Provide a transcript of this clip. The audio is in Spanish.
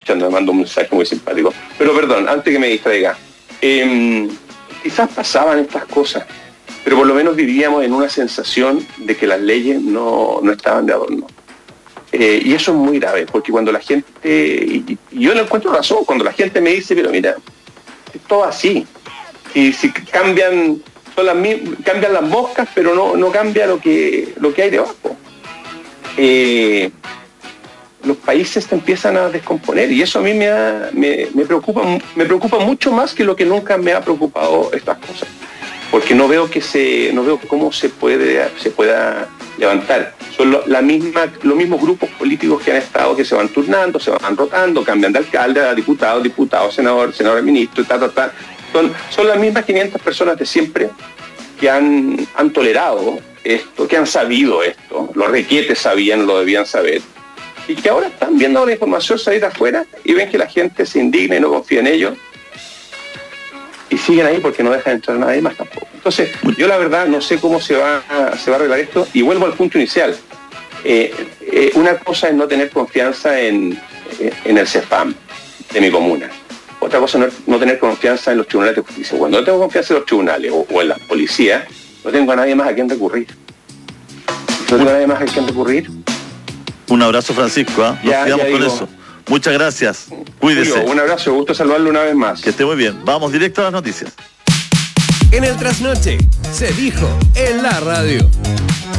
escuchando, me manda un mensaje muy simpático. Pero perdón, antes que me distraiga, quizás pasaban estas cosas, pero por lo menos vivíamos en una sensación de que las leyes no estaban de adorno. Y eso es muy grave, porque cuando la gente, y yo no encuentro razón, cuando la gente me dice, pero mira, es todo así, y si cambian las moscas, pero no cambia lo que hay debajo. Los países se empiezan a descomponer y eso a mí me preocupa mucho más que lo que nunca me ha preocupado estas cosas, porque no veo cómo se pueda levantar. Son los mismos grupos políticos que han estado, que se van turnando, se van rotando, cambian de alcalde a diputado, senador, ministro, son las mismas 500 personas de siempre que han tolerado esto, que han sabido esto, los requietes sabían, lo debían saber, y que ahora están viendo la información salir afuera y ven que la gente se indigna y no confía en ellos, y siguen ahí porque no dejan entrar a nadie más tampoco. Entonces, yo la verdad no sé cómo se va a arreglar esto, y vuelvo al punto inicial. Una cosa es no tener confianza en el CEFAM de mi comuna. Otra cosa es no tener confianza en los tribunales de justicia. Cuando no tengo confianza en los tribunales o en las policías, no tengo a nadie más a quien recurrir. Un abrazo, Francisco. Nos quedamos con eso. Muchas gracias. Cuídese. Julio, un abrazo, gusto saludarlo una vez más. Que esté muy bien. Vamos directo a las noticias. En el Trasnoche se dijo en la radio.